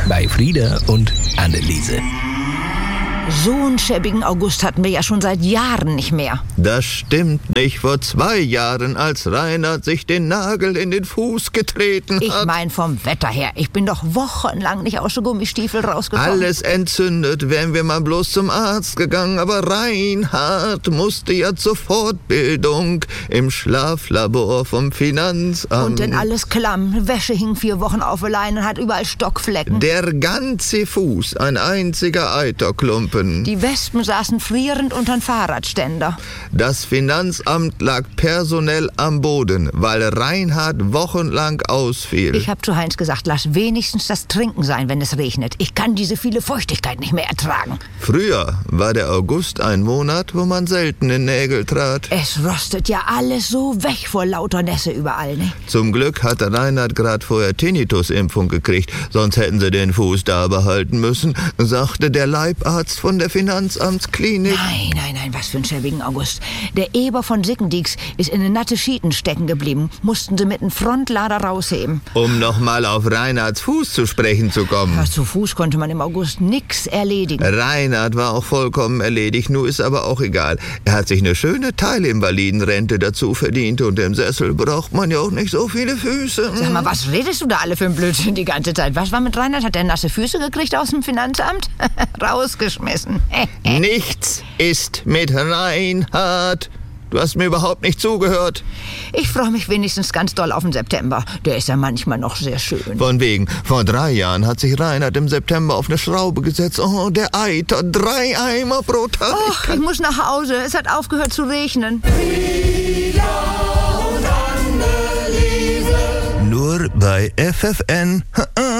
bei Frieda und Anneliese. So einen schäbigen August hatten wir ja schon seit Jahren nicht mehr. Das stimmt nicht. Vor 2 Jahren, als Reinhard sich den Nagel in den Fuß getreten hat. Ich mein vom Wetter her. Ich bin doch wochenlang nicht aus der Gummistiefel rausgekommen. Alles entzündet, wären wir mal bloß zum Arzt gegangen. Aber Reinhard musste ja zur Fortbildung im Schlaflabor vom Finanzamt. Und denn alles klamm. Wäsche hing 4 Wochen auf der Leine und hat überall Stockflecken. Der ganze Fuß, ein einziger Eiterklumpen. Die Wespen saßen frierend untern Fahrradständer. Das Finanzamt lag personell am Boden, weil Reinhard wochenlang ausfiel. Ich hab zu Heinz gesagt, lass wenigstens das Trinken sein, wenn es regnet. Ich kann diese viele Feuchtigkeit nicht mehr ertragen. Früher war der August ein Monat, wo man selten in Nägel trat. Es rostet ja alles so weg vor lauter Nässe überall, ne? Zum Glück hatte Reinhard gerade vorher Tinnitus-Impfung gekriegt, sonst hätten sie den Fuß da behalten müssen, sagte der Leibarzt von der Finanzamtsklinik. Nein, was für ein schäbigen August. Der Eber von Sickendieks ist in den natte Schieten stecken geblieben. Mussten sie mit dem Frontlader rausheben. Um nochmal auf Reinhards Fuß zu sprechen zu kommen. Ja, zu Fuß konnte man im August nix erledigen. Reinhard war auch vollkommen erledigt, nur ist aber auch egal. Er hat sich eine schöne Teilinvalidenrente dazu verdient und im Sessel braucht man ja auch nicht so viele Füße. Sag mal, was redest du da alle für ein Blödsinn die ganze Zeit? Was war mit Reinhard? Hat er nasse Füße gekriegt aus dem Finanzamt? Rausgeschmissen. Nichts ist mit Reinhard. Du hast mir überhaupt nicht zugehört. Ich freue mich wenigstens ganz doll auf den September. Der ist ja manchmal noch sehr schön. Von wegen. Vor 3 Jahren hat sich Reinhard im September auf eine Schraube gesetzt. Oh, der Eiter. 3 Eimer pro Tag. Och, ich muss nach Hause. Es hat aufgehört zu regnen. Nur bei FFN.